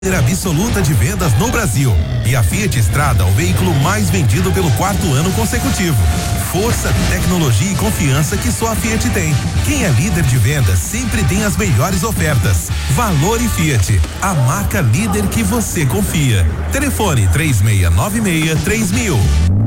Absoluta de vendas no Brasil. E a Fiat Strada, o veículo mais vendido pelo 4º ano consecutivo. Força, tecnologia e confiança que só a Fiat tem. Quem é líder de vendas sempre tem as melhores ofertas. Valor e Fiat, a marca líder que você confia. Telefone 3696-3000.